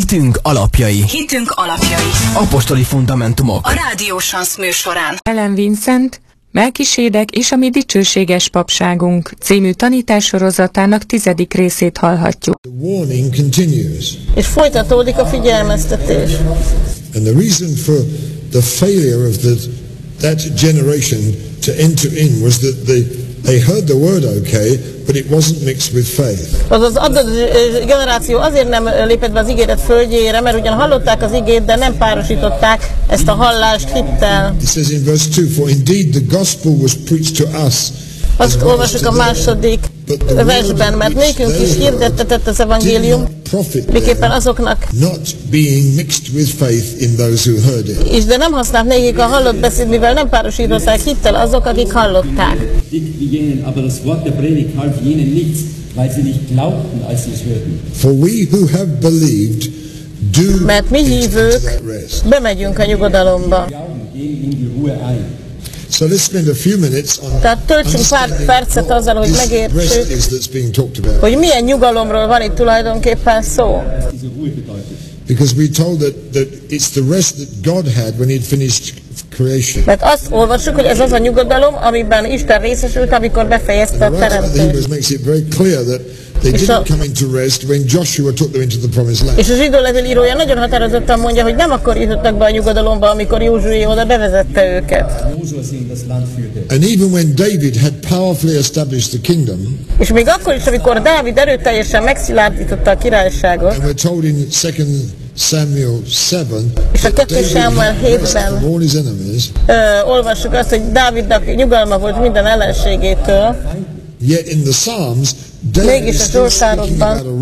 Hitünk alapjai. Hitünk alapjai. Apostoli fundamentumok. A Rádió Sansz műsorán. Ellen Vincent, Melkisédek és a mi dicsőséges papságunk című tanítássorozatának 10. részét hallhatjuk. És folytatódik a figyelmeztetés. And the reason for the failure of that generation to enter in was that they heard the word okay, but it wasn't mixed with faith. Az adott generáció azért nem lépett be az ígéret földjére, mert ugyan hallották az igét, de nem párosították ezt a hallást hittel. It says in verse 2, for indeed the gospel was preached to us. Azt olvasjuk a második versben, mert nékünk is hirdettetett az evangélium, miképpen azoknak és de nem használt nekik a hallott beszéd, mivel nem párosították hittel azok, akik hallották. Mert mi hívők bemegyünk a nyugodalomba. So let's spend a few minutes on tehát töltsünk pár percet azzal, hogy megértsük, hogy milyen nyugalomról van itt tulajdonképpen szó. Because we told that it's the rest that God had when he'd finished creation. Mert azt olvassuk, hogy ez az a nyugodalom, amiben Isten részesült, amikor befejezte a teremtést. Makes it very clear that they didn't come into rest when Joshua took them into the promised land. És a zsidó levél írója nagyon határozottan mondja, hogy nem akkor jutottak be a nyugodalomba, amikor Józsué oda bevezette őket. And even when David had powerfully established the kingdom, és még akkor is, amikor Dávid erőteljesen megszilárdította a királyságot, and we're told in 2 Samuel 7, és a 2 Sámuel 7-ben olvassuk azt, hogy Dávidnak nyugalma volt minden ellenségétől. Yet in the Psalms, mégis a Zsoltárokban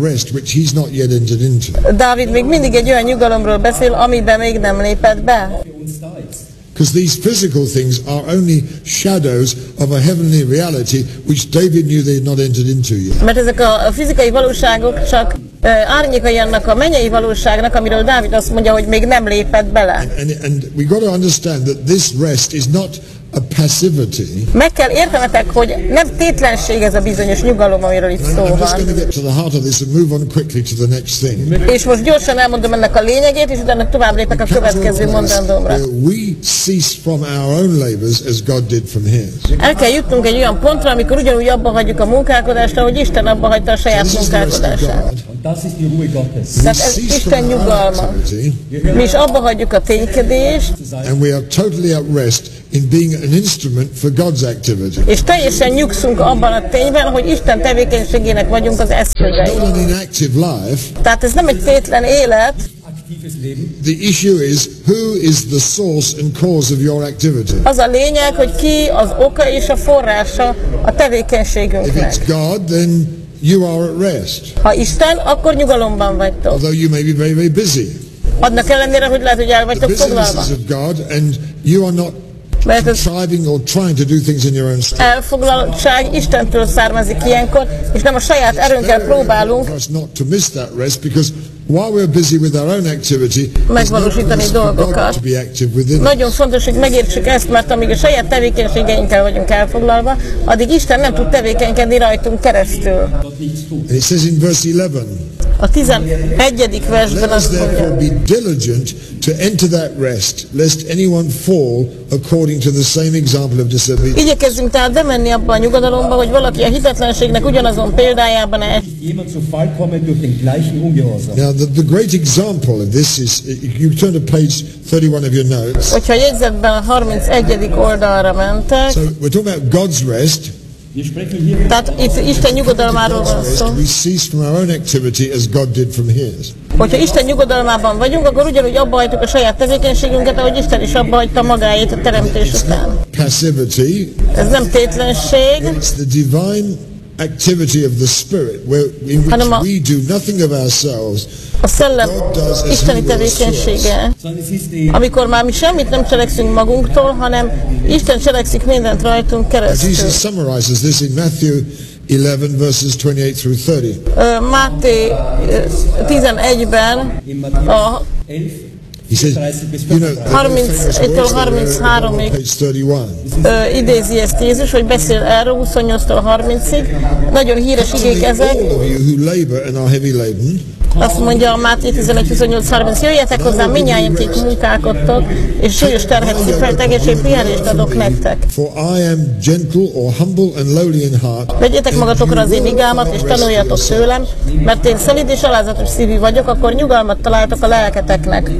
Dávid még mindig egy olyan nyugalomról beszél, amiben még nem lépett be. Because these physical things are only shadows of a heavenly reality which David knew they had not entered into yet. Mert ezek a fizikai valóságok csak árnyékai annak a mennyei valóságnak, amiről Dávid azt mondja, hogy még nem lépett bele. And we got to understand that this rest is not a passivity. Meg kell értenetek, hogy nem tétlenség ez a bizonyos nyugalom, amiről itt szó van. És most gyorsan elmondom ennek a lényegét, és utána tovább lépek a következő mondandómra. El kell jutnunk egy olyan pontra, amikor ugyanúgy abba hagyjuk a munkálkodást, ahogy Isten abba hagyta a saját munkálkodását. Tehát ez Isten nyugalma. Mi is abba hagyjuk a ténykedést, in being an instrument for God's activity. És teljesen nyugszunk abban a tényben, hogy Isten tevékenységének vagyunk az eszközei. Tehát ez nem egy tétlen élet. The issue is who is the source and cause of your activity. Az a lényeg, hogy ki az oka és a forrása a tevékenységünknek. If it's God, then you are at rest. Ha Isten, akkor nyugalomban vagytok. Although you may be very, very busy. Annak ellenére, hogy lehet, hogy el vagytok foglalva. Elfoglaltság Istentől származik ilyenkor, és nem a saját erőnkkel próbálunk megvalósítani dolgokat. Nagyon fontos, hogy megértsük ezt, mert amíg a saját tevékenységeinkkel vagyunk elfoglalva, addig Isten nem tud tevékenykedni rajtunk keresztül. A 11. versben azt mondja, igyekezzünk tehát bemenni abba a nyugodalomba, hogy valaki a hitetlenségnek ugyanazon példájában Now the great example of this is, you turn to page 31 of your notes. Hogyha a jegyzetben a 31. oldalra mentek, so we're talking about God's rest. Tehát itt Isten nyugodalmáról van szó. Hogyha Isten nyugodalmában vagyunk, akkor ugyanúgy abba hagytuk a saját tevékenységünket, ahogy Isten is abba hagyta magáét a teremtés után. Ez nem tétlenség, activity of the Spirit, in which we do nothing of ourselves. A szellem isteni tevékenysége, amikor már mi semmit nem cselekszünk magunktól, hanem Isten cselekszik mindent rajtunk keresztül. Jesus summarizes this in Matthew 11 verses 28 through 30. Máté 11-ben a He says, 31-től 33-ig idézi ezt Jézus, hogy beszél erről 28-től 30-ig. Nagyon híres igék ezek. Azt mondja a Máté 11:28-30, jöjjetek hozzám mindnyájan, kik munkálkodtok, és súlyos terhet cipeltek, és én pihenést adok nektek. For I am gentle or humble and lowly in heart. Vegyétek magatokra az én igámat, és tanuljatok tőlem, mert én szolid és alázatos szívű vagyok, akkor nyugalmat találtok a lelketeknek.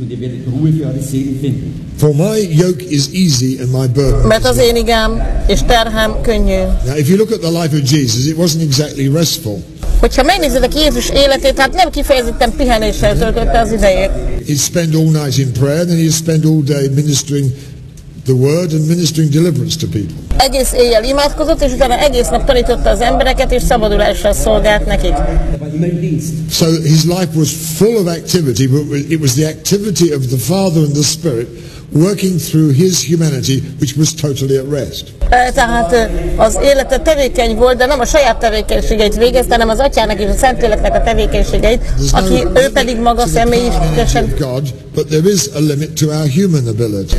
For my yoke is easy and my burden. Mert az én igám és terhem könnyű. Now, if you look at the life of Jesus, it wasn't exactly restful. Hogyha megnézitek Jézus életét, hát nem kifejezetten pihenéssel töltötte az idejét. He'd spend all night in prayer, then he'd spend all day ministering the word and ministering deliverance to people. Egész éjjel imádkozott, és utána egész nap tanította az embereket, és szabadulással szolgált nekik. So his life was full of activity, but it was the activity of the Father and the Spirit working through his humanity, which was totally at rest. Tehát az élete tevékeny volt, de nem a saját tevékenységeit végezte, hanem az Atyának és a Szentléleknek a tevékenységeit, aki ő pedig maga személyesen but there is a limit to our human ability.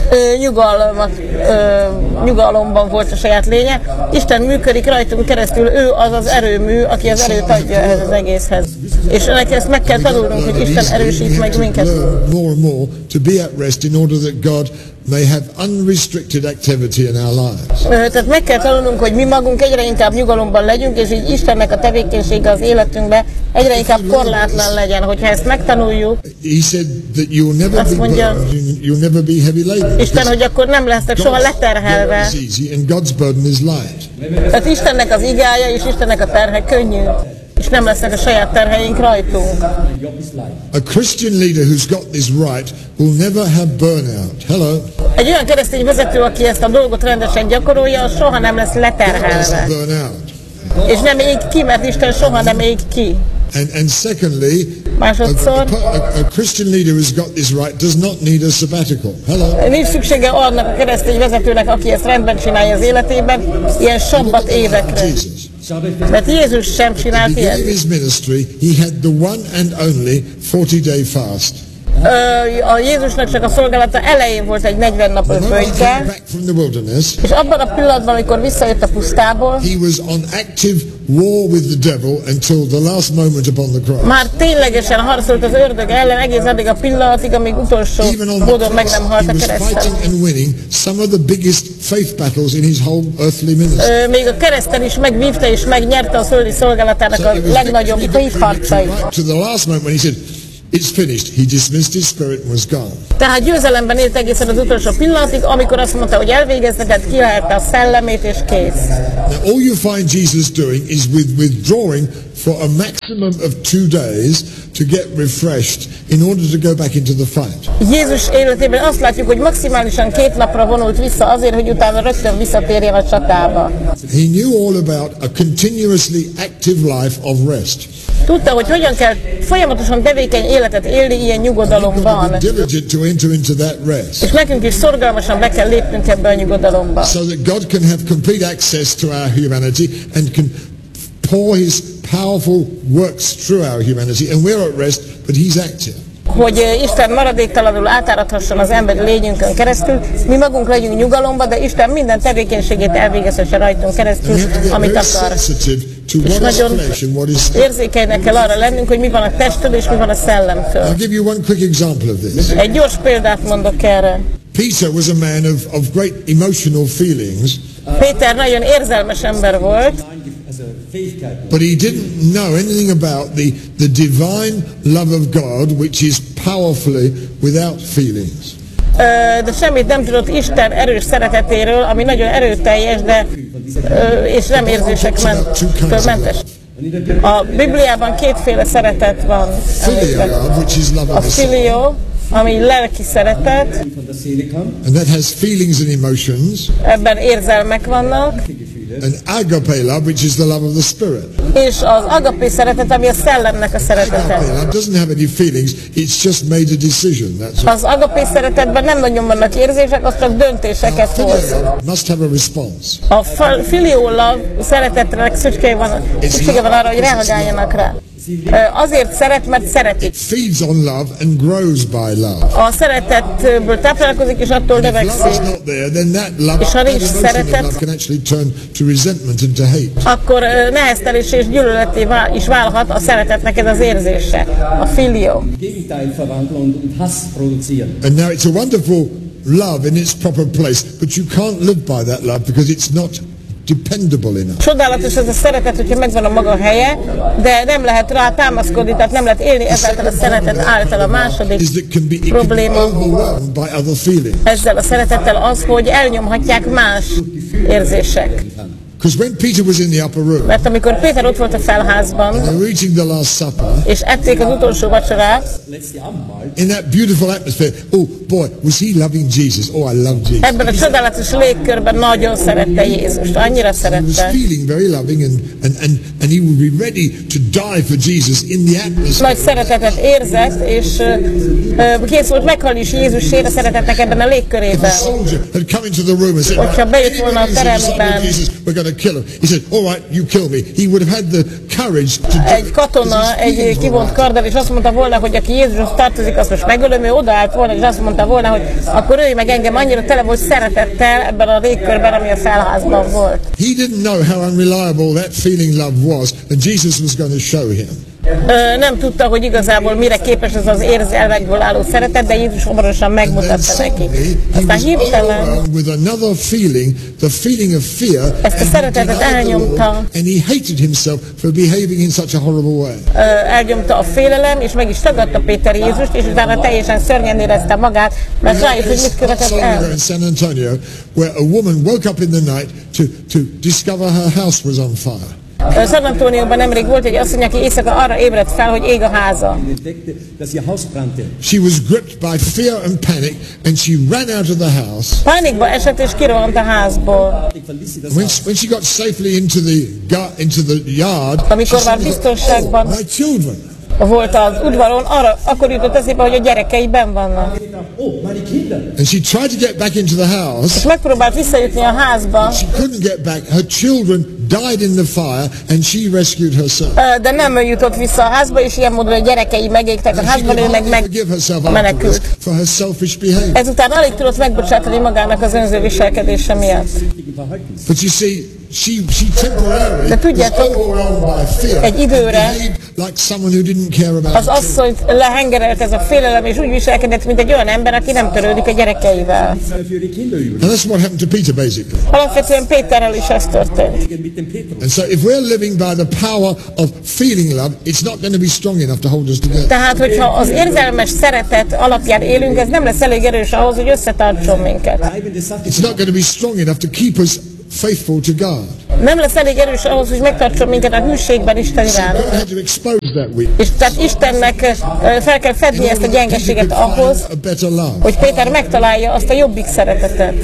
Nyugalomban volt a saját lénye. Isten működik rajtunk keresztül, ő az az erőmű, aki az erőt adja ehhez az egészhez. És ennek ezt meg kell tanulnunk, hogy Isten erősít meg minket. More and more to be at rest in order that God may have unrestricted activity in our lives. Tehát meg kell tanulnunk, hogy mi magunk egyre inkább nyugalomban legyünk, és így Istennek a tevékenysége az életünkben egyre inkább korlátlan legyen. Hogyha ezt megtanuljuk, He said that you'll never be burdened, you'll never be heavy laden. Isten, hogy akkor nem lesznek soha leterhelve. And God's burden is light. Tehát Istennek az igája és Istennek a terhe könnyű, és nem lesznek a saját terheink rajtunk. A Christian leader who's got this right will never have burnout. Hello. Egy olyan keresztény vezető, aki ezt a dolgot rendesen gyakorolja, soha nem lesz leterhelve. Burnout. És nem ég ki, mert Isten soha nem ég ki. And secondly, másodszor, a Christian leader who's got this right does not need a sabbatical. Hello. Nincs szüksége annak a keresztény vezetőnek, aki ezt rendben csinálja az életében, ilyen sabbat évekre. Mert Jézus sem csinált ilyet. His ministry, he had the one and only 40-day fast. A Jézusnak csak a szolgálata elején volt egy 40 napos böjtje, és abban a pillanatban, amikor visszajött a pusztából, már ténylegesen harcolt az ördög ellen egész addig a pillanatig, amíg utolsó módon meg nem halt a kereszten. Még a kereszten is megvívta és megnyerte a földi szolgálatának a legnagyobb hitharcait. It's finished. He dismissed his spirit and was gone. Tehát győzelemben élt egészen az utolsó pillanatig, amikor azt mondta, hogy elvégezte, tehát kilehelte a szellemét és kész. Now all you find Jesus doing is withdrawing for a maximum of 2 days to get refreshed in order to go back into the fight. Jézus életében azt látjuk, hogy maximálisan 2 napra vonult vissza azért, hogy utána rögtön visszatérjen a csatába. He knew all about a continuously active life of rest. Tudta, hogy hogyan kell folyamatosan tevékeny életet élni ilyen nyugodalomban. És nekünk is szorgalmasan be kell lépnünk ebbe a nyugodalomba. So that God can have complete access to our humanity and can pour his powerful works through our humanity, and we're at rest, but he's active. Hogy Isten maradéktalanul átáradhasson az emberi lényünkön keresztül, mi magunk legyünk nyugalomba, de Isten minden tevékenységét elvégezhesse rajtunk keresztül, amit akar. És nagyon érzékenynek kell arra lennünk, hogy mi van a testtől és mi van a szellemtől. Egy gyors példát mondok erre. Peter was a man of great emotional feelings. Péter nagyon érzelmes ember volt. But he didn't know anything about the divine love of God, which is powerfully without feelings. De semmit nem tudott Isten erős szeretetéről, ami nagyon erőteljes, de és nem érzésektől mentes. A Bibliában 2 szeretet van. A filio, ami lelki szeretet. And that has feelings and emotions. Ebben érzelmek vannak. And agape love, which is the love of the Spirit. És az agapé szeretet, ami a szellemnek a szeretete. Agape love doesn't have any feelings, it's just made a decision. That's az agapé szeretetben nem nagyon vannak érzések, az csak döntéseket hoz. Must have a response. A filió love szeretetre szüksége van arra, hogy reagáljanak rá. Azért szeret, mert szeretik. It feeds on love and grows by love. A szeretetből táplálkozik, és attól If love is növekszik. not there, then that love, És ha nincs that emotion of szeretet, love can actually turn to resentment and to hate. Akkor neheztelés és gyűlöleté is válhat a szeretetnek ez az érzése, a filio. Gegenteil verwandeln und Hass produzieren. And now it's a wonderful love in its proper place, but you can't live by that love because it's not dependable enough. Csodálatos ez a szeretet, hogyha megvan a maga helye, de nem lehet rá támaszkodni, tehát nem lehet élni ezáltal a szeretet által. A második Is that it can be probléma overwhelmed by other feelings. ezzel a szeretettel az, hogy elnyomhatják más érzések. Because when Peter was in the upper room, Mert amikor Péter ott volt a felházban, they were eating the Last Supper, és ették az utolsó vacsorát, Letzte Abendmahl. in that beautiful atmosphere, oh boy, was he loving Jesus? Oh, I love Jesus. ebben a csodálatos légkörben nagyon szerette Jézust, annyira He was szerette. feeling very loving and he would be ready to die for Jesus in the atmosphere. Nagy szeretetet érzett, és kész volt meghalni is Jézusért a szeretetnek ebben a If a légkörében. soldier had come into the room and said, Hogyha bejött volna a "Anybody who's a disciple teremben, of Jesus, we're going to kill him." He said, all right, you kill me. He would have had the courage to do egy katona egy kivont karddal, és azt mondta volna, hogy aki Jézushoz tartozik, azt most megölöm, ő odaállt volna, és azt mondta volna, hogy akkor ölj meg engem, annyira tele volt szeretettel ebben a légkörben, ami a felházban volt. He didn't know how unreliable that feeling love was, and Jesus was going to show him. Nem tudta, hogy igazából mire képes ez az érzelmekből álló szeretet, de Jézus hamarosan And then megmutatta neki. suddenly he Aztán was hirtelen overwhelmed with another feeling, the feeling of fear, ezt a and szeretetet denied the elnyomta. Lord, and he hated himself for behaving in such a horrible way. elnyomta a félelem, és meg is tagadta Péter Jézust, és utána teljesen szörnyen érezte magát, mert rájött, hogy mit követett el. In San Antonio, where a woman woke up in the night to discover her house was on fire. San Antonioban nemrég volt egy asszony, aki éjszaka arra ébredt fel, hogy ég a háza. Entdeckte, dass ihr Haus brannte. She was gripped by fear and panic, and she ran out of the house. Pánikba esett és kirohant a házból. Ich verließ sie das When Haus. when she got safely into the yard, Amikor már biztonságban my children. volt az udvaron, akkor jutott eszébe, hogy a gyerekei benn vannak. Oh, meine Kinder. And she tried to get back into the És house. megpróbált visszajutni a házba, She couldn't get back. Her children died in the fire, and she rescued herself. de nem jutott vissza a házba, és ilyen módon a gyerekei megégtek a And she házban, could ő meg hardly forgive herself afterwards menekült. for her selfish behavior. Ezután alig tudott megbocsátani magának az önző viselkedése miatt. But you see, she temporarily De was tudjátok, overwhelmed by fear. egy időre and behaved like someone who didn't care about az asszonyt lehengerelt ez a félelem, és úgy viselkedett, mint egy olyan ember, aki nem törődik a gyerekeivel. Für ihre Kinder übrig. And that's what happened to Peter, basically. Alapvetően Péterrel is ez történt. Mit dem Petrus. And so if we're living by the power of feeling love, it's not going to be strong enough to hold us together. Tehát, hogyha az érzelmes szeretet alapján élünk, ez nem lesz elég erős ahhoz, hogy összetartson minket. Bleibende Sache. It's not going to be strong enough to keep us faithful to God. Nem lesz elég erős ahhoz, hogy megtartson minket a hűségben Isten iránt. God had to expose that weakness És tehát Istennek fel kell fedni ezt a gyengeséget ahhoz, a better love. hogy Péter megtalálja azt a jobbik szeretetet.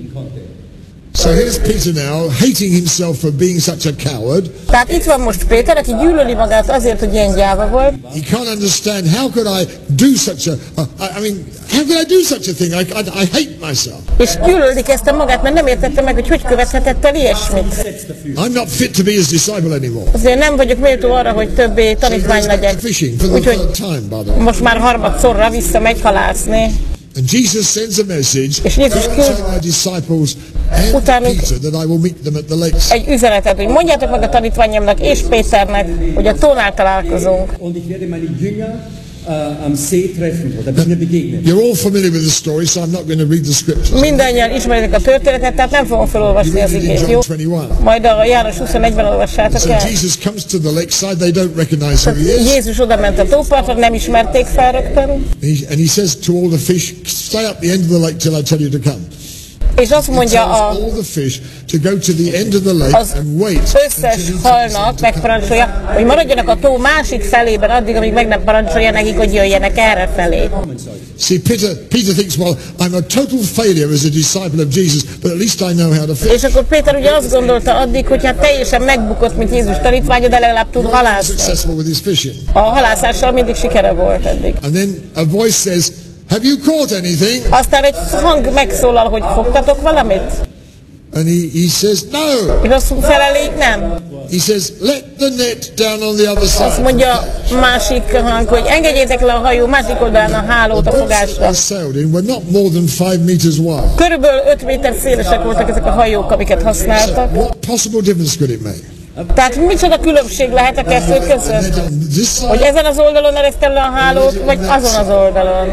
So here's Peter now, hating himself for being such a coward. Tehát itt van most Péter, aki gyűlöli magát azért, hogy ilyen gyáva volt, He can't understand how could I do such I mean, how could I do such a thing? I hate myself. és gyűlöli kezdte magát, mert nem értette meg, hogy követhetett el ilyesmit. I'm not fit to be his disciple anymore. Azért nem vagyok méltó arra, hogy többé tanítvány legyek. Fishing for the Úgyhogy third time, by the way. most már harmadszorra visszamegy halászni. And Jesus sends a message, És Jézus "Go küld tell my disciples and utánuk Peter that I will meet them at the lakes." egy üzenetet, hogy mondjátok meg a tanítványomnak és Péternek, hogy a tónál találkozunk. Und ich werde meine Jünger am See treffen oder mir begegnen. You're all familiar with the story, so I'm not going to read the scriptures. Mindannyian ismeritek a történetet, tehát nem fogom felolvasni az In igét, John jó? 21. Majd a János 21-ben olvassátok So el. Jesus comes to the lakeside, they don't recognize who he is. Jézus oda ment a tópartra, nem ismerték fel rögtön, And he says to all the fish, stay up the end of the lake till I tell you to come. és azt He mondja tells a all the fish to go to the end of the lake az and wait összes until he tells halnak them to megparancsolja, hogy maradjanak a tó másik felében addig, amíg meg nem parancsolja nekik, hogy jöjjenek erre felé. See, Peter thinks, well, I'm a total failure as a disciple of Jesus, but at least I know how to fish. És akkor Péter ugye azt gondolta addig, hogy hát teljesen megbukott, mint Jézus tanítványa, de legalább tud halászni. Successful with his fishing. A halászással mindig sikere volt eddig. And then a voice says, have you caught anything? Aztán egy hang megszólal, hogy fogtatok valamit? And he says, no. És azt feleli, nem. He says, let the net down on the other side. Azt mondja másik hang, hogy engedjétek le a hajó másik oldalán a hálót a fogásra. Were not more than 5 meters wide. Körülbelül 5 méter szélesek voltak ezek a hajók, amiket használtak. What possible difference could it make? Tehát micsoda különbség lehet a kettő között? Hogy ezen az oldalon eresztem le a hálót, vagy azon az oldalon?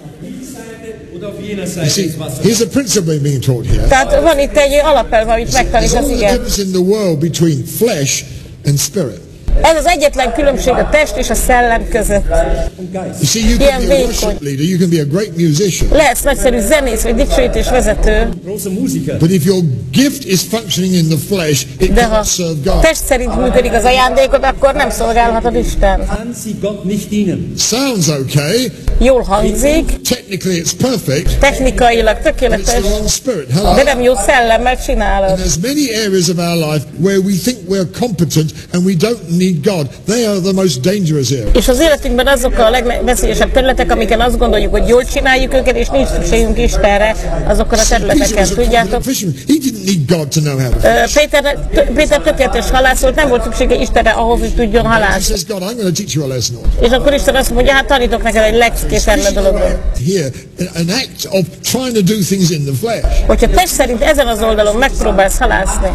You see, here's a principle being taught here. Tehát van itt egy alapelv, amit megtanít az igen. Difference in the world between flesh and spirit. Ez az egyetlen különbség a test és a szellem között. You see, you can be a worship leader, you can be a great musician. Lehetsz nagyszerű zenész vagy dicsőítés vezető. But if your gift is functioning in the flesh, it De ha can't serve God. test szerint működik az ajándékod, akkor nem szolgálhatod Isten. Sounds okay. Jól hangzik, Technically it's perfect. technikailag It's tökéletes, the wrong spirit. Hello. de nem jó szellemmel csinálod. There's many areas of our life where we think we're competent and we don't need God. They are the most dangerous areas. És az életünkben azok a legveszélyesebb területek, amiken azt gondoljuk, hogy jól csináljuk őket, és nincs szükségünk Istenre azokon a területeken, tudjátok? He didn't need God to know how to fish. Péter tökéletes halász volt, nem volt szüksége Istenre ahhoz, hogy tudjon He halászni. says, God, I'm going to teach you a lesson. És akkor Isten azt mondja, hát tanítok neked egy leckét erről a dologról. Here, an act of trying to do things in the flesh. Hogyha test szerint ezen az oldalon megpróbálsz halászni,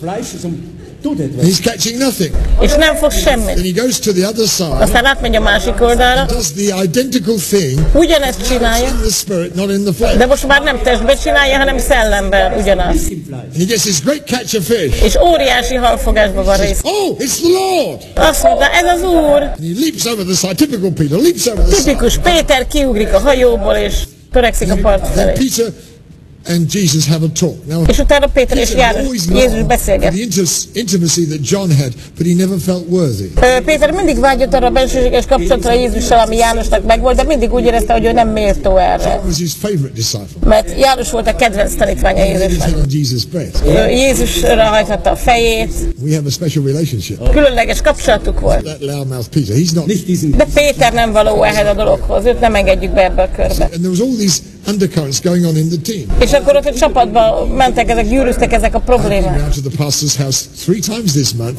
He's catching nothing. és nem fogsz semmit, Then he goes to the other side, aztán átmegy a másik oldalra, does the identical thing ugyanezt csinálja, in the spirit, not in the flesh. de most már nem testben csinálja, hanem szellemben ugyanaz. And he gets this great catch of fish. És óriási halfogásban van rész. Oh, it's the Lord. Azt mondta, ez az Úr. And he leaps over the side. Typical Peter leaps over the side. Tipikus Péter kiugrik a hajóból, és törekszik a part felé. Peter and Jesus have a talk. Now, És utána Péter és Jézus beszélget. the intimacy that John had, but he never felt worthy. Péter mindig vágyott arra a bensőséges kapcsolatra Jézussal, ami Jánosnak megvolt, de mindig úgy érezte, hogy ő nem méltó erre. That was his favorite disciple. Mert János volt a kedvenc tanítványa He laid his Jézusnak. head on Jesus' breast. Ő Jézusra hajthatta a fejét, We have a special relationship. különleges kapcsolatuk volt. That loudmouth Peter, he's not. De Péter nem való ehhez a dologhoz, őt nem engedjük be ebbe a körbe. And there was all these undercurrents going on in the team. És akkor ott a csapatban mentek ezek, gyűrűztek ezek a I've been problémák. round to the pastor's house 3 times this month.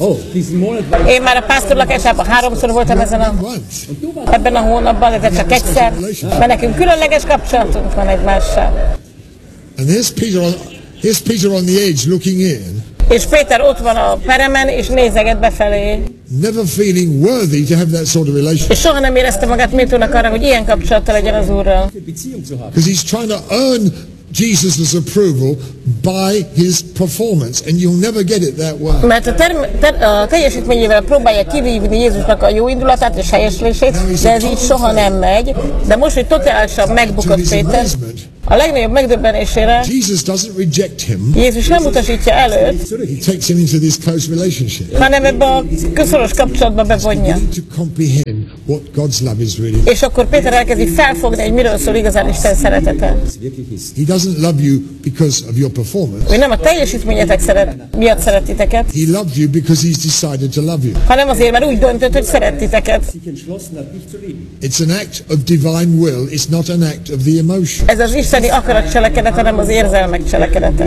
Én már a pásztor lakásában 3-szor voltam Once. ebben a hónapban, de csak egyszer, mert nekünk különleges kapcsolatunk van egymással. And here's Peter on the edge looking in, És Péter ott van a peremen, és nézeget befelé. never feeling worthy to have that sort of relationship. És soha nem érezte magát méltónak arra, hogy ilyen kapcsolata legyen az Úrral. Because he's trying to earn Jesus' approval by his performance, and you'll never get it that way. Mert a teljesítményével próbálja kivívni Jézusnak a jó indulatát és helyeslését, de ez így soha nem megy. De most, hogy totálisan megbukott Péter, a legnagyobb megdöbbenésére Jesus doesn't reject him. Jézus nem utasítja előtt, He takes him into this close relationship. hanem ebbe a szoros kapcsolatba bevonja. You need to comprehend what God's love is really. És akkor Péter elkezdi felfogni, hogy miről szól igazán Isten szeretete. He doesn't love you because of your performance. Ő nem a teljesítményetek miatt szeret titeket, He loved you because he's decided to love you. hanem azért, mert úgy döntött, hogy szeret titeket. It's an act of divine will. It's not an act of the emotion. Ez az isteni akarat cselekedete, nem az érzelmek cselekedete.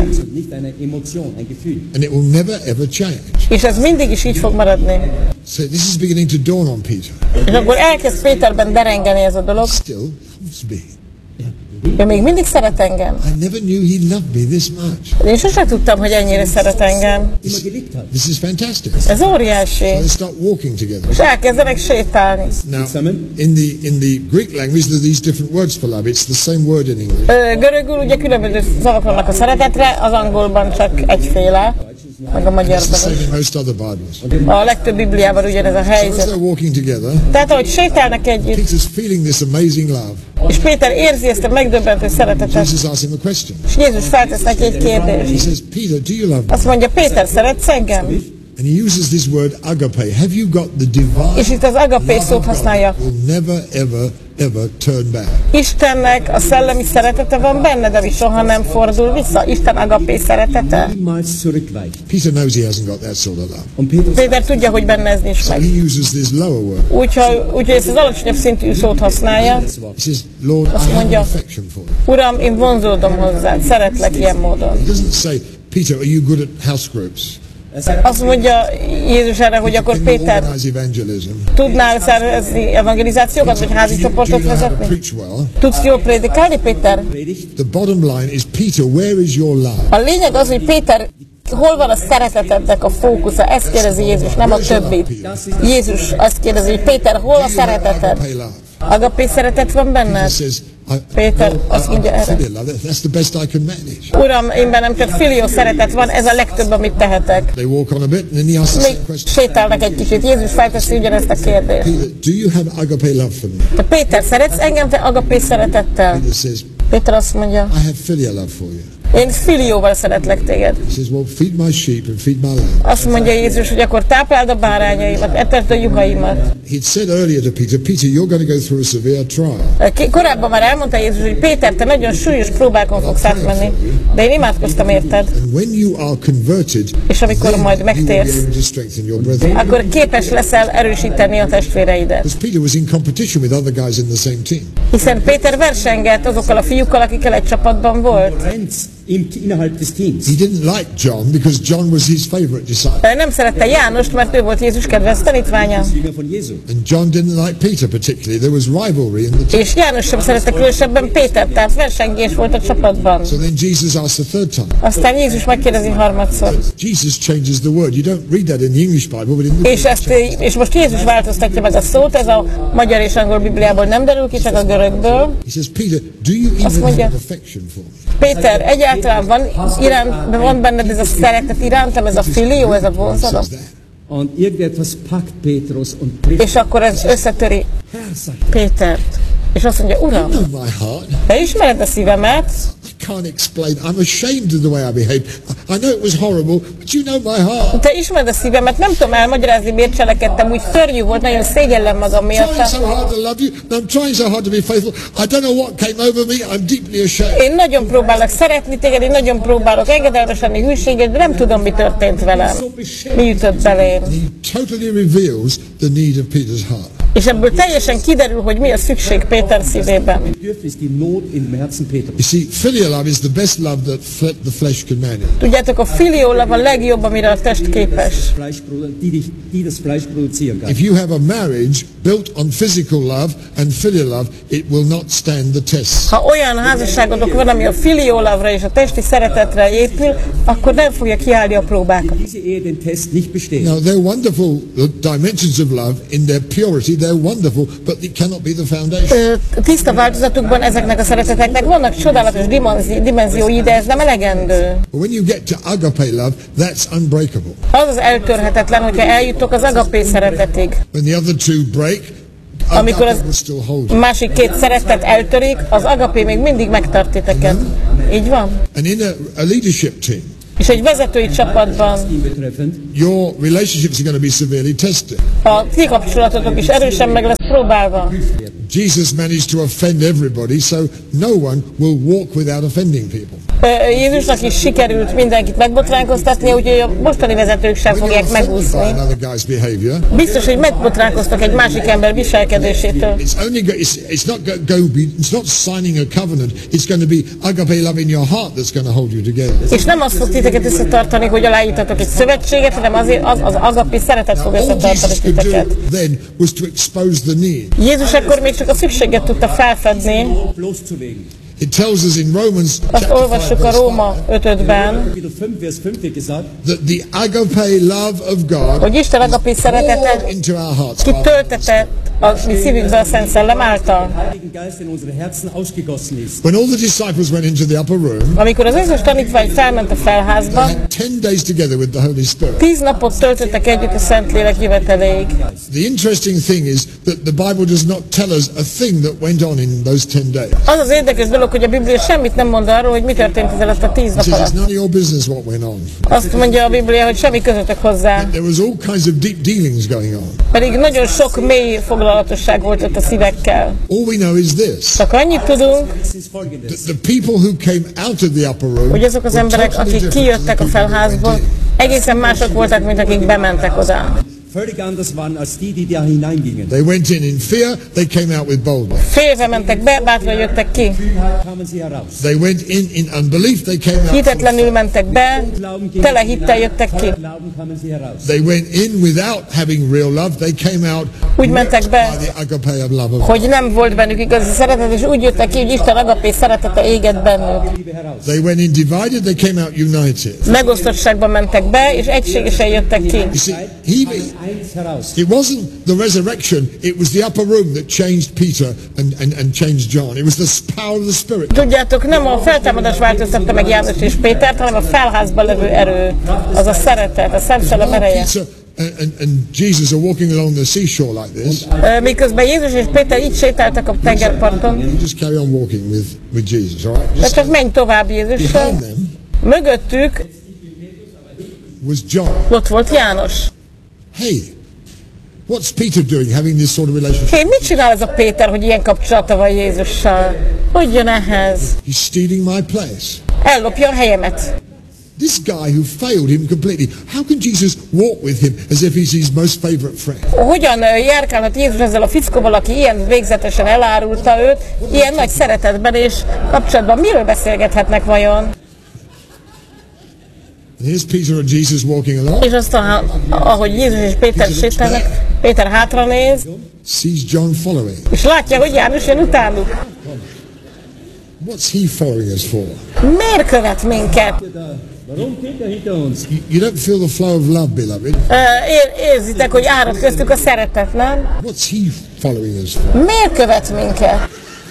And it will never ever change. És ez mindig is így fog maradni. So this is beginning to dawn on Peter. És akkor elkezd Péterben derengeni ez a dolog. Still loves me. Ő még mindig szeret engem. I never knew he loved me this much. Én sosem tudtam, hogy ennyire szeret engem. This is fantastic. Ez óriási. Let's start walking together. És elkezdenek sétálni. Now, in the Greek language, there are these different words for love. It's the same word in English. Görögül ugye különböző szavak vannak a szeretetre, az angolban csak egyféle, meg a It's the magyarban same is. in most other Bibles. A legtöbb Bibliában ugyanez a As helyzet. they're walking together, Tehát ahogy sétálnak együtt, Peter's feeling this amazing love. és Péter érzi ezt a megdöbbentő szeretetet, Jesus asks him a question. és Jézus feltesz neki egy He kérdést. says, Peter, do you love me? Azt mondja, Péter, szeretsz engem? And he uses this word agape. Have you got the divine És itt az agapé szót használja. will never ever ever turn back. Istennek a szellemi szeretete van benne, de soha nem fordul vissza. Isten agapé szeretete. Niemals zurückweicht. Peter knows he hasn't got that sort of love. Und Petrus Péter tudja, hogy benne ez nincs So meg. he uses this lower word. Úgyhogy ezt az alacsonyabb szintű szót használja. He says, Lord, I have an affection for you. Uram, én vonzódom hozzád, szeretlek ilyen módon. He doesn't say, Peter, are you good at house groups? Azt mondja Jézus erre, hogy akkor Can you Péter, organize evangelism? tudnál szervezni evangelizációkat, vagy házi Do you csoportot know how to vezetni? preach well? Tudsz jól prédikálni, Péter? The bottom line is, Peter, where is your love? A lényeg az, hogy Péter, hol van a szeretetednek a fókusza? Ezt kérdezi Jézus, nem a többit. Jézus azt kérdezi, hogy Péter, hol a szereteted? Agape love. Agapé szeretet van He benned? says, Péter azt mondja erre. filial love, that's the best I can manage. Uram, én bennem csak filió szeretet van, ez a legtöbb, amit tehetek. They walk on a bit, and then he asks the Még same question. sétálnak egy kicsit. Jézus felteszi ugyanezt a kérdést. Peter, do you have agape love for me? Te Péter, szeretsz engem te agapé szeretettel? Peter says, Péter azt mondja, I have filial love for you. én filióval szeretlek téged. He says, well, feed my sheep and feed my lamb. Azt mondja Jézus, hogy akkor tápláld a bárányaimat, etesd a juhaimat. He'd said earlier to Peter, Peter, you're going to go through a severe trial. Korábban már elmondta Jézus, hogy Péter, te nagyon súlyos próbákon fogsz átmenni, de én imádkoztam érted. And when you are converted, És amikor majd then you will be megtérsz, able to strengthen your brethren. akkor képes leszel erősíteni a testvéreidet. Because Peter was in competition with other guys in the same team. Hiszen Péter versengett azokkal a fiúkkal, akikkel egy csapatban volt. Trends innerhalb des Teams. He didn't like John because John was his favorite disciple. Nem szerette Jánost, mert ő volt Jézus kedvenc tanítványa. Jünger von Jesu. And John didn't like Peter particularly. There was rivalry in the team. És János sem szerette különösebben Péter, tehát versengés volt a csapatban. So then Jesus asked the third time. Aztán Jézus megkérdezi harmadszor. Jesus changes the word. You don't read that in the English Bible, but in the És most Jézus változtatja meg a szót, ez a magyar és angol Bibliából nem derül ki, csak a görögből. he says, Peter, do you even mondja, have affection for me? Péter, egyáltalán van benned ez a szeretet irántam, ez a filió, ez a vonzalom? Says that. Und irgendetwas packt Petrus und trifft. És akkor ez összetöri Herr, sagt Pétert. És azt mondja, Uram, You know my heart. te ismered a szívemet, I can't explain. I'm ashamed of the way I behaved. I know it was horrible, but you know my heart. te ismered a szívemet, nem tudom elmagyarázni, miért cselekedtem, úgy szörnyű volt, nagyon szégyellem magam I'm miatt. trying so hard to love you, and I'm trying so hard to be faithful. I don't know what came over me. I'm deeply ashamed. Én nagyon próbálok szeretni téged, én nagyon próbálok engedelmes lenni hűséged, de nem tudom, mi történt velem. Mi ütött belém. He totally reveals the need of Peter's heart. És ebből teljesen kiderül, hogy mi a szükség Péter szívében. Bedürfnis, die Not im Herzen Petrus. You see, filial love is the best love that the flesh can manage. Tudjátok, a filiólav a legjobb, amire a test képes. Die das Fleisch produzieren kann. If you have a marriage built on physical love and filial love, it will not stand the test. Ha olyan házasságodok van, ami a filiólavra és a testi szeretetre épül, akkor nem fogja kiállni a próbákat. Diese Ehe den Test nicht besteht. Now, they're wonderful dimensions of love in their purity. They're wonderful, but it cannot be the foundation. Tiszta változatukban ezeknek a szereteteknek vannak csodálatos dimenziói, de ez nem elegendő. But when you get to agape love, that's unbreakable. Az az eltörhetetlen, hogyha eljutok az agapé szeretetig. When the other two break, Amikor agape az will still hold you. másik két szeretet eltörik, az agapé még mindig megtart titeket. Így van? And in a leadership team, És egy vezetői csapatban Ihn betreffend. your relationships are going to be severely tested. a ti kapcsolatotok is erősen meg lesz próbálva. Jesus managed to offend everybody, so no one will walk without offending people. Jézusnak is sikerült mindenkit megbotránkoztatni, úgyhogy a mostani vezetők sem When you're fogják offended by megúszni. another guy's behavior, Biztos, hogy megbotránkoztak egy másik ember viselkedésétől. it's not signing a covenant. It's going to be agape love in your heart that's going to hold you together. És nem az fog titeket összetartani, hogy aláírtatok egy szövetséget, hanem azért az agapi szeretet fog All összetartani Jesus could titeket. do then was to expose the need. Jézus akkor még csak a szükséget tudta felfedni. Loszulegen. It tells us in Romans Azt chapter 5, olvassuk a verse 5, Róma 5:5-ben, Kapitel 5, Vers 5 wird gesagt, that the agape love of God hogy Isten agapi szeretete poured into our hearts. kitöltetett a mi szívünkbe a Szent Szellem által. Heiligen Geist in unsere Herzen ausgegossen ist. When all the disciples went into the upper room, Amikor az összes tanítvány felment a felházba, they had 10 days together with the Holy Spirit. 10 napot töltöttek együtt a Szentlélek jöveteléig. The interesting thing is that the Bible does not tell us a thing that went on in those 10 days. Az az érdekes dolog, hogy a Biblia semmit nem mond arról, hogy mi történt ez alatt a 10 It nap says it's alatt. none of your business what went on. Azt mondja a Biblia, hogy semmi közöttök hozzá, There was all kinds of deep dealings going on. pedig nagyon sok mély vállalatosság volt ott a szívekkel. All we know is this. Csak annyit tudunk, The people who came out of the upper room hogy azok az emberek, akik kijöttek a felházból, egészen mások voltak, mint akik bementek oda. Völlig anders waren als die da hineingingen. They went in fear, they came out with boldness. Félve mentek be, bátran jöttek ki. Kamen sie heraus. They went in unbelief, they came out. Hitetlenül mentek be, tele hittel jöttek ki. Glauben kamen sie heraus. They went in without having real love, they came out Úgy mentek be, by the agape of love of hogy nem volt bennük igazi szeretet, és úgy jöttek ki, hogy Isten agapé szeretete égett bennük. They went in divided, they came out united. Megosztottságban mentek be, és egységesen jöttek ki. You see, it wasn't the resurrection, it was the upper room that changed Peter and changed John. It was the power of the Spirit. Tudjátok, nem a feltámadás változtatta meg János és Pétert, hanem a felházban levő erő, az a szeretet, a Szent Szellem ereje. Peter and Jesus are walking along the seashore like this. Miközben Jézus és Péter így sétáltak a tengerparton, You just carry on walking with Jesus, all right? de csak menj tovább Jézussal. Behind them Mögöttük was John. ott volt János. Hey, what's Peter doing having this sort of relationship? Hé, mit csinál ez a Péter, hogy ilyen kapcsolata van Jézussal? Hogy jön ehhez? He's stealing my place. Ellopja a helyemet. This guy who failed him completely. How can Jesus walk with him as if he's his most favorite friend? Hogyan járkálhat Jézus ezzel a fickóval, aki ilyen végzetesen elárulta őt, ilyen nagy szeretetben és kapcsolatban? Miről beszélgethetnek vajon? And here's Peter and Jesus walking along. És aztán, ahogy Jézus és Péter sétálnak, Péter hátra néz, Sees John following. és látja, hogy János jön utánuk. What's he following us for? Miért követ minket? Warum geht hinter uns? You don't feel the flow of love, beloved. Érzitek, hogy árad köztük a szeretet, nem? What's he following us for? Miért követ minket?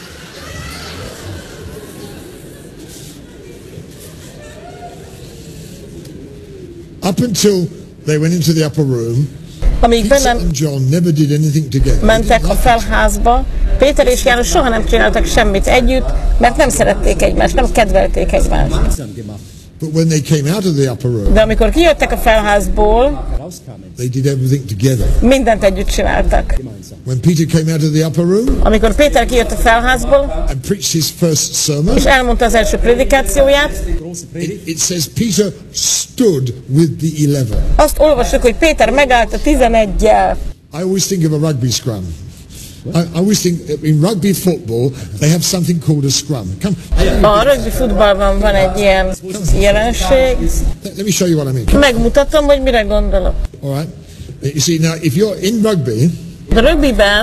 Up until they went into the upper room, Amíg Peter bennem and John never did anything together. mentek a felházba, Péter és János soha nem csináltak semmit együtt, mert nem szerették egymást, nem kedvelték egymást. Gemeinsam gemacht. But when they came out of the upper room, De amikor kijöttek a felházból, Rauskamen. they did everything together. mindent együtt csináltak. When Peter came out of the upper room Amikor Péter kijött a felházból, and preached his first sermon, és elmondta az első prédikációját, Große Predigt. it says Peter stood with the 11. azt olvassuk, hogy Péter megállt a 11-jel. I always think of a rugby scrum. I always think in rugby football they have something called a scrum. Come, A rögbi futballban van egy ilyen jelenség. let me show you what I mean. Megmutatom, hogy mire gondolok. All right. You see now, if you're in rugby, A rögbiben,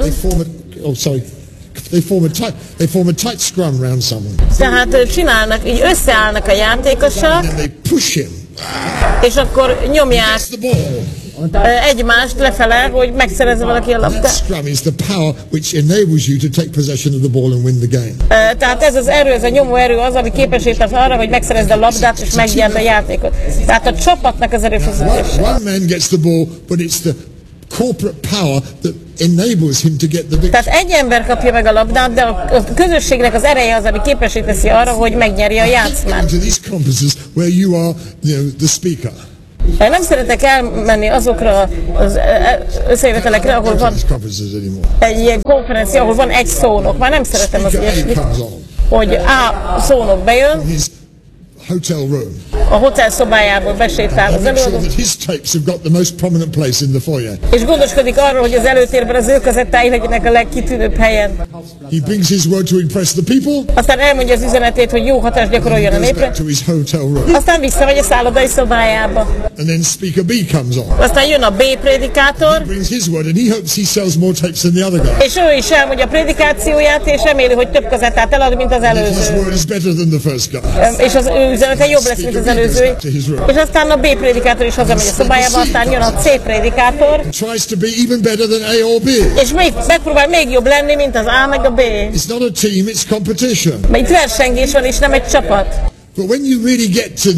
they form a tight scrum around someone, tehát csinálnak, így összeállnak a játékosok, and they push him. és akkor nyomják That's the ball. egymást lefele, hogy megszerezze valaki a That labdát. scrum is the power which enables you to take possession of the ball and win the game. Tehát ez az erő, ez a nyomó erő az, ami képesé tesz arra, hogy megszerezd a labdát és megnyerd a játékot. Tehát a csapatnak az erőfeszítése. One man gets the ball, but it's the corporate power that enables him to get the victory. Tehát egy ember kapja meg a labdát, de a közösségnek az ereje az, ami képesé teszi arra, hogy megnyerje a játszmát. Into these conferences where you are, the speaker. Nem szeretek elmenni azokra az összejövetelekre, ahol van These conferences anymore. egy ilyen konferencia, ahol van egy szónok. Már nem szeretem az Speaker A ilyesmit, comes on. hogy A szónok bejön, His hotel room. a hotel szobájából besétál az Make sure előadó, that his tapes have got the most prominent place in the foyer. és gondoskodik arról, hogy az előtérben az ő kazettái legyenek a legkitűnőbb helyen. He brings his word to impress the people. Aztán elmondja az üzenetét, hogy jó hatást gyakoroljon a Goes népre, back to his hotel room. aztán visszamegy a szállodai szobájába. And then speaker B comes on. Aztán jön a B prédikátor, Brings his word and he hopes he sells more tapes than the other guy. és ő is elmondja a prédikációját, és reméli, hogy több kazettát elad, mint az His előző. word is better than the first guy. És az ő üzenete jobb lesz, mint az előző. És aztán a B prédikátor is hazamegy a szobájába, aztán jön a C prédikátor, Tries to be even better than A or B. és még megpróbál még jobb lenni, mint az A meg a B. It's not a team, it's competition. Mert itt versengés van, és nem egy csapat. But when you really get to this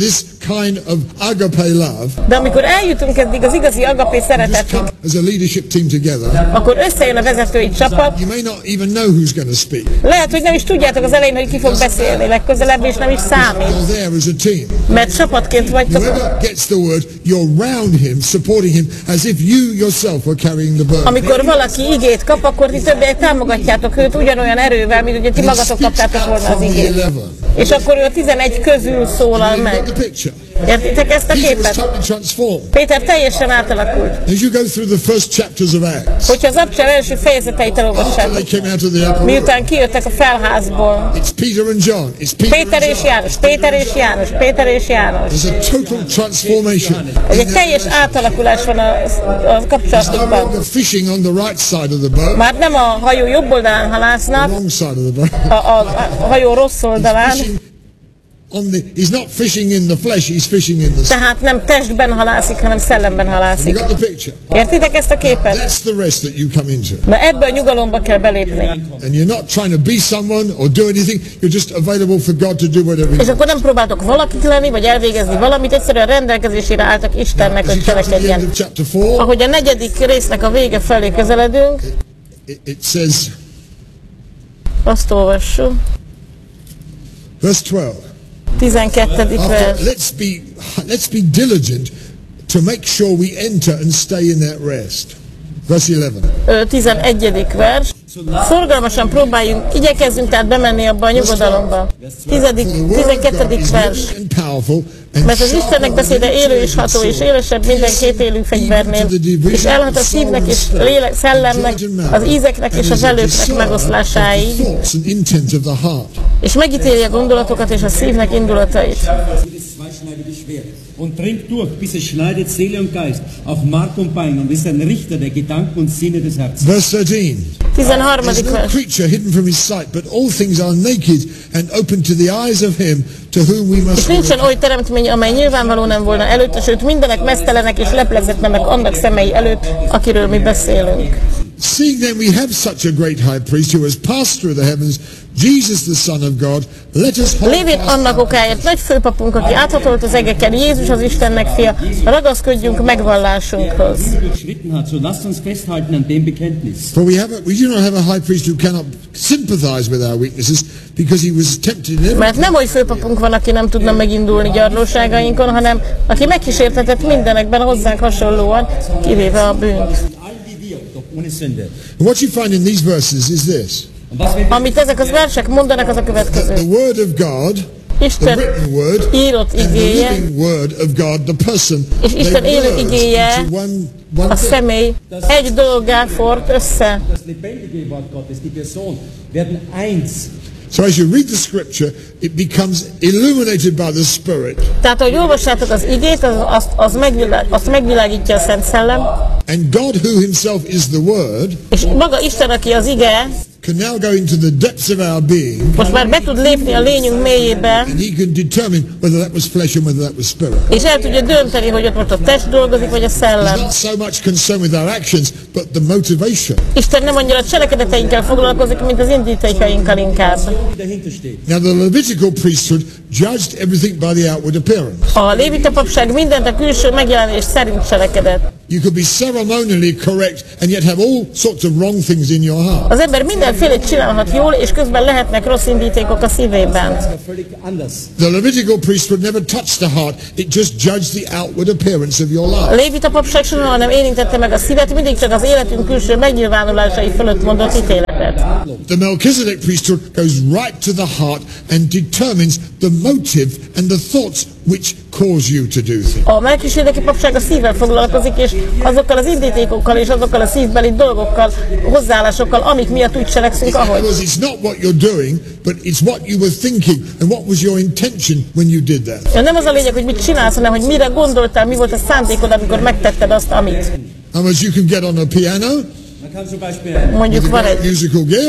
kind of agape love, de amikor eljutunk eddig az igazi agapé szeretetig, come as a leadership team together, akkor összejön a vezetői csapat. you may not even know who's going to speak. Lehet, hogy nem is tudjátok az elején, hogy ki fog beszélni, legközelebb is nem is számít. You're there as a team. Mert csapatként vagytok. Whoever gets the word, you're round him, supporting him, as if you yourself were carrying the burden. Amikor valaki igét kap, akkor ti többiek támogatjátok őt ugyanolyan erővel, mint ugye ti magatok kaptátok volna az igét. És akkor ő a 11 közül szólal meg. Értitek ezt a képet? Péter teljesen átalakult. As you go through the first chapters of Acts, Hogyha az Acts első fejezeteit elolvassátok, they came out of the upper room. miután kijöttek a felházból, It's Peter and John. It's Peter Péter and és John. János, Péter és János, Péter és János. There's a total transformation. Egy teljes átalakulás van a kapcsolatukban. They're fishing on the right side of the boat, Már nem a hajó jobb oldalán halásznak, wrong side of the boat. a hajó rossz oldalán, He's not fishing in the flesh, he's fishing in the spirit. tehát nem testben halászik, hanem szellemben You halászik. got the picture? Értitek ezt a képet? That's the rest that you come into. Na ebbe a nyugalomba kell belépni. And you're not trying to be someone or do anything, you're just available for God to do whatever he És wants. akkor nem próbáltok valakit lenni, vagy elvégezni valamit, egyszerűen rendelkezésére álltak Istennek, As hogy you come to the end cselekedjen. of chapter 4, Ahogy a 4. résznek a vége felé közeledünk, it says, azt olvassuk. verse 12. 12. vers. Let's be diligent to make sure we enter and stay in that rest. Verse 11. 11. vers. Szorgalmasan próbáljunk, igyekezzünk tehát bemenni abba a nyugodalomba. 12. vers. Mert az Istennek beszéde élő és ható, és élesebb minden kétélű fegyvernél, és elhat a szívnek és lélek, szellemnek, az ízeknek és a velőknek megoszlásáig, és megítéli a gondolatokat és a szívnek indulatait. Und dringt durch, bis es schneidet Seele und Geist, auch Mark und Bein, und ist ein Richter der Gedanken und Sinne des Herzens. Verse 13. 13. There's no vers. creature hidden from his sight, but all things are naked and open to the eyes of him to whom we És must nincsen oly teremtmény, amely nyilvánvaló nem volna előtte, sőt mindenek mesztelenek és leplezetlenek annak szemei előtt, akiről mi beszélünk. Seeing then we have such a great high priest who has passed through the heavens, Jesus the Son of God, let us hold Lévén fast annak okáért nagy főpapunk, aki áthatolt az egeken, Jézus az Istennek fia, ragaszkodjunk megvallásunkhoz. Geschritten hat, so lasst uns festhalten an dem Bekenntnis. For we do not have a high priest who cannot sympathize with our weaknesses, because he was tempted in every Mert nem oly főpapunk van, aki nem tudna megindulni gyarlóságainkon, hanem aki megkísértetett mindenekben hozzánk hasonlóan, kivéve a bűnt. All wie wir, doch ohne Sünde. And what you find in these verses is this. Und was wir Amit ezek az versek mondanak, az a The következő. word of God, the Isten written word, írott and the igéje, living word of God, the person, és Isten they élő merge igéje, into one a thing. személy egy dologgá fort össze. das lebendige Wort Gottes, die Person, werden eins. So as you read the scripture, it becomes illuminated by the Spirit. Tehát, ahogy olvassátok az igét, azt megvilágítja a Szent Szellem, And God, who himself is the Word, és maga Isten, aki az ige, can now go into the depths of our being, most már be tud lépni a lényünk mélyébe, and he can determine whether that was flesh and whether that was spirit. és el tudja dönteni, hogy ott most a test dolgozik, vagy a He's szellem. not so much concerned with our actions, but the motivation. Isten nem annyira a cselekedeteinkkel foglalkozik, mint az indítékainkkal inkább. Die dahinter steht. Now the Levitical priesthood judged everything by the outward appearance. A lévita papság mindent a külső megjelenés szerint cselekedett. You could be ceremonially correct and yet have all sorts of wrong things in your heart. Az ember mindenfélét csinálhat jól, és közben lehetnek rossz indítékok a szívében. Das war völlig anders. The Levitical priesthood never touched the heart, it just judged the outward appearance of your A life. lévita papság soha nem érintette meg a szívet, mindig csak az életünk külső megnyilvánulásai fölött mondott ítéletet. The Melchizedek priesthood goes right to the heart and determines the motive and the thoughts which cause you to do things. A melkisédeki papság a szívvel foglalkozik, és azokkal az indítékokkal és azokkal a szívbeli dolgokkal, hozzáállásokkal, amik miatt úgy cselekszünk, ahogy. Because it's not what you're doing, but it's what you were thinking and what was your intention when you did that. Nem az a lényeg, hogy mit csinálsz, hanem hogy mire gondoltál, mi volt a szándékod, amikor megtetted azt, amit. Otherwise you can get on a piano, Man kann zum Beispiel Mondjuk with a van great egy musical gift,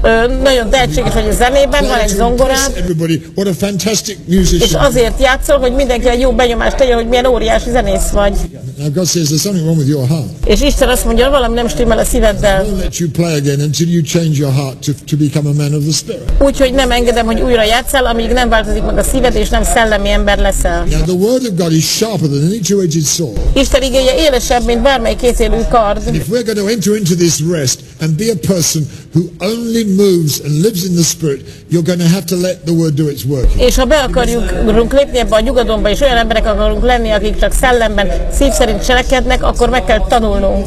Nagyon tehetséges vagy a zenében, van egy zongorád, What a fantastic musician. és azért játszol, hogy mindenki egy jó benyomást tegyen, hogy milyen óriási zenész vagy. Now God says there's something wrong with your heart. És Isten azt mondja, valami nem stimmel a szíveddel. I'll let you play again until you change your heart to become a man of the Spirit. Úgyhogy nem engedem, hogy újra játsszál, amíg nem változik meg a szíved, és nem szellemi ember leszel. Now the word of God is sharper than any two-edged sword. Isten igéje élesebb, mint bármely kétélű kard. And if we're going to enter into this rest and be a person who only moves and lives in the Spirit, you're going to have to let the word do its work. És ha be akarunk lépni ebbe a nyugalomba, és olyan emberek akarunk lenni, akik csak szellemben, szív szerint cselekednek, akkor meg kell tanulnunk.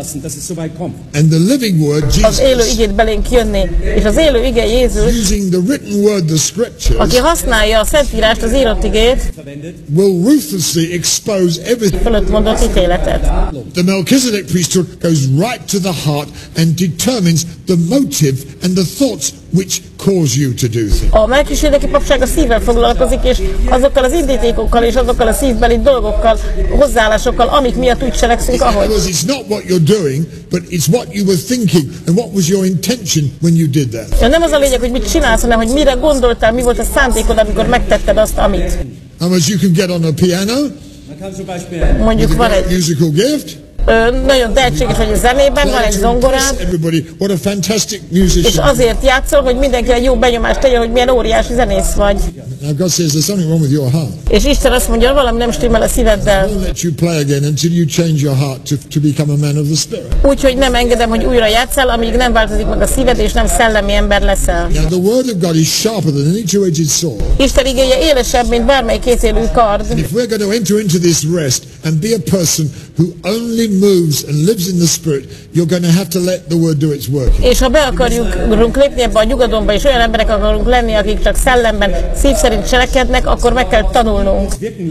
And the living word, Az élő Jesus, igét belénk jönni. És az élő ige Jézus, using the written word, the scriptures, aki használja a Szentírást, az írott igét, will ruthlessly expose everything. fölött mondott ítéletet. The Melchizedek priesthood goes right to the heart and determines the motive and the thoughts which cause you to do things. A melkisédeki papság a szívvel foglalkozik, és azokkal az indítékokkal és azokkal a szívbeli dolgokkal, hozzáállásokkal, amik miatt úgy cselekszünk, ahogy. Because it's not what you're doing, but it's what you were thinking and what was your intention when you did that. Ja, nem az a lényeg, hogy mit csinálsz, hanem hogy mire gondoltál, mi volt a szándékod, amikor megtetted azt, amit. Otherwise you can get on a piano Mondjuk with a van great egy musical gift. nagyon tehetséges vagy a zenében, van egy zongorád, Everybody, what a fantastic és musician. azért játszol, hogy mindenki egy jó benyomást tegyen, hogy milyen óriási zenész vagy. Now God says there's something wrong with your heart. És Isten azt mondja, valami nem stimmel a szíveddel. I'll let you play again until you change your heart to become a man of the Spirit. Úgyhogy nem engedem, hogy újra játsszál, amíg nem változik meg a szíved, és nem szellemi ember leszel. Now the word of God is sharper than any two-edged sword. Isten igéje élesebb, mint bármely kétélű kard. And if we're going to enter into this rest and be a person who only moves and lives in the Spirit, you're going to have to let the word do its work. És ha be akarunk lépni ebbe a nyugalomba, és olyan emberek akarunk lenni, akik csak szellemben, szív szerint cselekednek, akkor meg kell tanulnunk.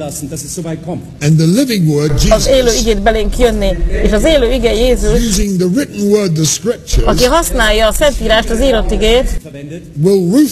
And the living word, Az élő Jesus, igét belénk jönni. És az élő ige Jézus, using the written word, the aki scriptures, használja a Szentírást, az írott igét, will